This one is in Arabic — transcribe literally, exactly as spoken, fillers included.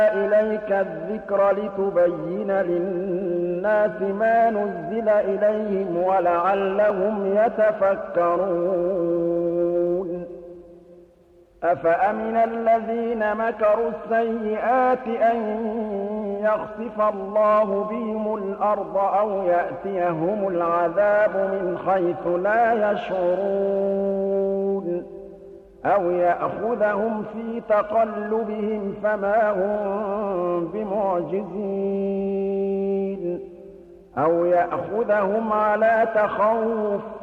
إليك الذكر لتبين للناس ما نزل إليهم ولعلهم يتفكرون أفأمن الذين مكروا السيئات أن يخسف الله بهم الأرض أو يأتيهم العذاب من حيث لا يشعرون أو يأخذهم في تقلبهم فما هم بمعجزين أو يأخذهم على تخوف